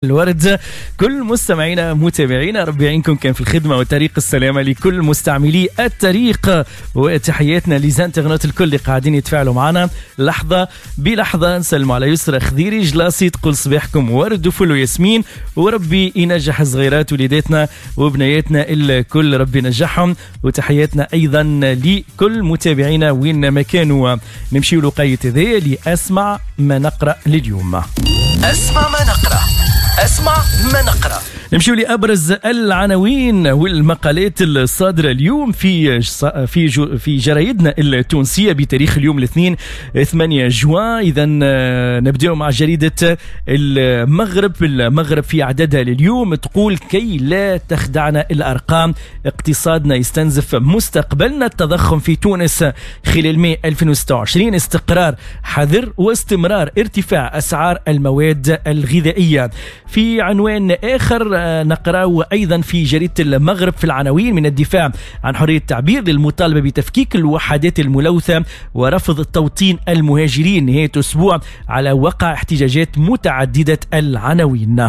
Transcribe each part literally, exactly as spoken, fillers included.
الورد. كل مستمعينا متابعينا ربي يعينكم كان في الخدمة وطريق السلامة لكل مستعملي الطريق، وتحياتنا لزانتغنات الكل اللي قاعدين يتفاعلوا معنا لحظة بلحظة. نسلموا على يسرى خضيري جلاسي تقول صباحكم ورد وفل وياسمين، وربي ينجح صغيرات وليداتنا وبنياتنا الكل ربي ينجحهم. وتحياتنا أيضا لكل متابعينا وين ما كانوا. نمشي لقاية ذي لأسمع ما نقرأ لليوم. أسمع ما نقرأ أسمع ما نقرأ نمشي لأبرز العناوين والمقالات الصادرة اليوم في في في جرايدنا التونسية بتاريخ اليوم الاثنين ثمانية جوان. إذا نبدأ مع جريدة المغرب. المغرب في عددها لليوم تقول: كي لا تخدعنا الأرقام، اقتصادنا يستنزف مستقبلنا، التضخم في تونس خلال ماي ألفين وستة وعشرين استقرار حذر واستمرار ارتفاع أسعار المواد الغذائية. في عنوان آخر نقرأ أيضا في جريدة المغرب في العناوين: من الدفاع عن حرية التعبير للمطالبة بتفكيك الوحدات الملوثة ورفض توطين المهاجرين، نهاية أسبوع على وقع احتجاجات متعددة العناوين.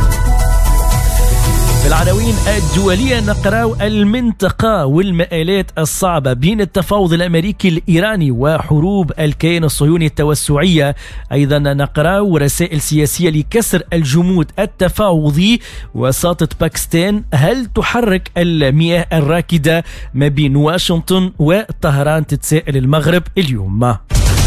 في العناوين الدولية نقرأ المنطقة والمآلات الصعبة بين التفاوض الأمريكي الإيراني وحروب الكيان الصهيوني التوسعية. أيضا نقرأ رسائل سياسية لكسر الجمود التفاوضي. وساطة باكستان: هل تحرك المياه الراكدة ما بين واشنطن وطهران؟ تتساءل المغرب اليوم.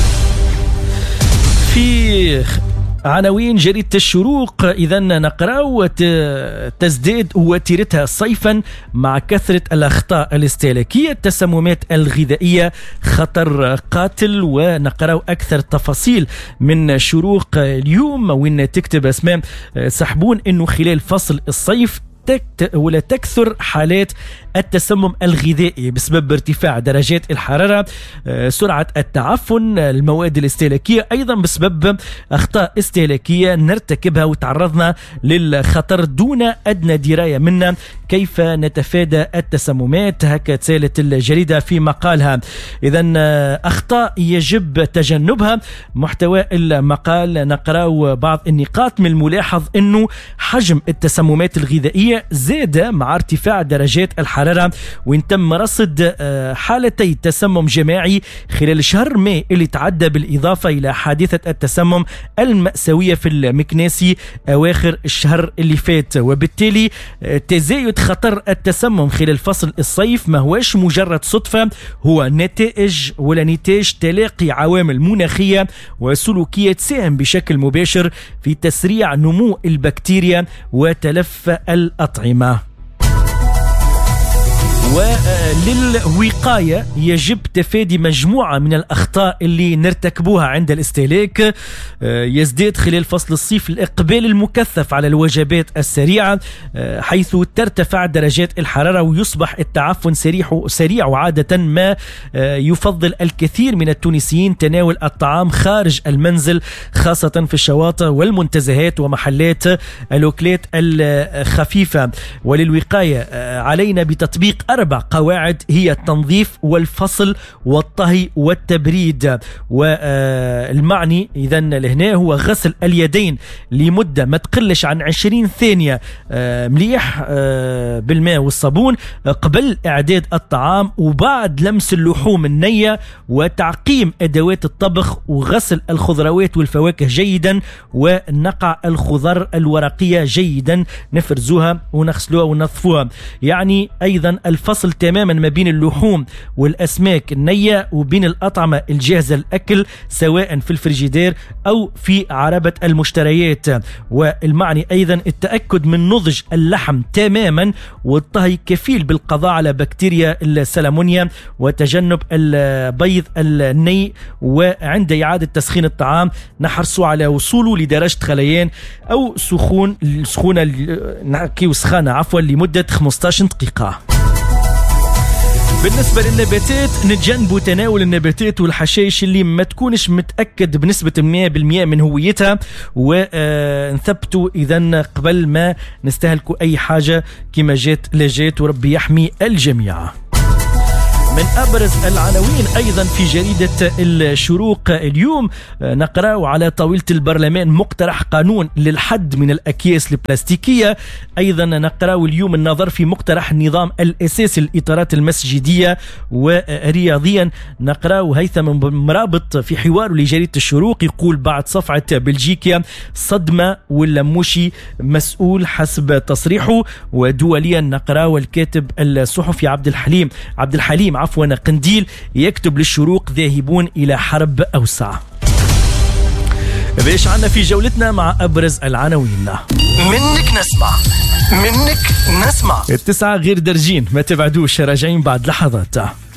في عناوين جريدة الشروق إذا نقرأ: تزداد وتيرتها صيفا مع كثرة الأخطاء الاستهلاكية، التسممات الغذائية خطر قاتل. ونقرأ أكثر تفاصيل من شروق اليوم وين تكتب أسماء سحبون إنه خلال فصل الصيف ولا تكثر حالات التسمم الغذائي بسبب ارتفاع درجات الحرارة، سرعة التعفن، المواد الاستهلاكية، أيضا بسبب أخطاء استهلاكية نرتكبها وتعرضنا للخطر دون أدنى دراية منا. كيف نتفادى التسممات؟ هكا تسالت الجريدة في مقالها. إذن أخطاء يجب تجنبها. محتوى المقال نقرأ بعض النقاط. من الملاحظ أنه حجم التسممات الغذائية زاد مع ارتفاع درجات الحرارة، وإن تم رصد حالتي تسمم جماعي خلال شهر ماي اللي تعدى، بالإضافة إلى حادثة التسمم المأساوية في المكناسي أواخر الشهر اللي فات. وبالتالي تزايد خطر التسمم خلال فصل الصيف ما هوش مجرد صدفة، هو نتائج ولا نتاج تلاقي عوامل مناخية وسلوكية تساهم بشكل مباشر في تسريع نمو البكتيريا وتلف الأطعمة. وللوقاية يجب تفادي مجموعة من الأخطاء اللي نرتكبوها عند الاستهلاك. يزداد خلال فصل الصيف الإقبال المكثف على الوجبات السريعة، حيث ترتفع درجات الحرارة ويصبح التعفن سريع سريع وعادة ما يفضل الكثير من التونسيين تناول الطعام خارج المنزل، خاصة في الشواطئ والمنتزهات ومحلات الأكلات الخفيفة. وللوقاية علينا بتطبيق أربع قواعد، هي التنظيف والفصل والطهي والتبريد. والمعني إذا لهنا هو غسل اليدين لمدة ما تقلش عن عشرين ثانية مليح بالماء والصابون قبل إعداد الطعام، وبعد لمس اللحوم النية، وتعقيم أدوات الطبخ، وغسل الخضروات والفواكه جيدا، ونقع الخضر الورقية جيدا، نفرزوها ونغسلوها وننظفوها. يعني أيضا الفصل تماما ما بين اللحوم والأسماك النية وبين الأطعمة الجاهزة الأكل سواء في الفريجيدير أو في عربة المشتريات. والمعني أيضا التأكد من نضج اللحم تماما، والطهي كفيل بالقضاء على بكتيريا السالمونيا، وتجنب البيض الني. وعند إعادة تسخين الطعام نحرصوا على وصوله لدرجة غليان أو سخون سخونة نحكي سخانة عفوا لمدة خمسة عشر دقيقة. بالنسبة للنباتات نتجنبوا تناول النباتات والحشائش اللي ما تكونش متأكد بنسبة مية بالمية من هويتها، ونثبتوا إذن قبل ما نستهلكوا أي حاجة كما جات لجات، وربي يحمي الجميع. من أبرز العناوين أيضا في جريدة الشروق اليوم نقرأ على طاولة البرلمان مقترح قانون للحد من الأكياس البلاستيكية. أيضا نقرأ اليوم النظر في مقترح النظام الأساسي للإطارات المسجدية. ورياضيا نقرأ هيثم مرابط في حوار لجريدة الشروق يقول بعد صفعة بلجيكا صدمة واللموشي مسؤول حسب تصريحه. ودوليا نقرأ الكاتب الصحفي عبد الحليم عبد الحليم عفوا قنديل يكتب للشروق ذاهبون إلى حرب أوسع. باش عنا في جولتنا مع أبرز العناوين. منك نسمع منك نسمع التسعة غير درجين، ما تبعدوش، راجعين بعد لحظات.